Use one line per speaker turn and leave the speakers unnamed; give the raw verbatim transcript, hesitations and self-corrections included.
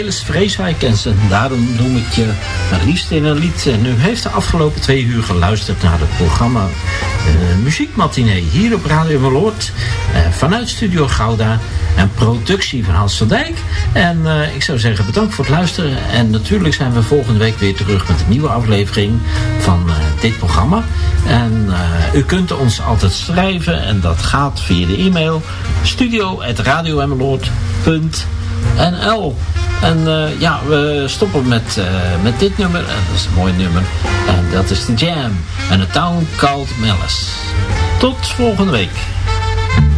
Cornelis Vreeswijk en zijn Daarom noem ik je maar liefst in een lied. En u heeft de afgelopen twee uur geluisterd naar het programma uh, Muziekmatinee hier op Radio Meloord. Uh, vanuit Studio Gouda en productie van Hans van Dijk. En uh, ik zou zeggen bedankt voor het luisteren. En natuurlijk zijn we volgende week weer terug met een nieuwe aflevering van uh, dit programma. En uh, u kunt ons altijd schrijven en dat gaat via de e-mail studio apenstaartje radio emmeloord punt n l. En uh, ja, we stoppen met, uh, met dit nummer. En dat is een mooi nummer. En dat is The Jam. En A Town Called Malice. Tot volgende week.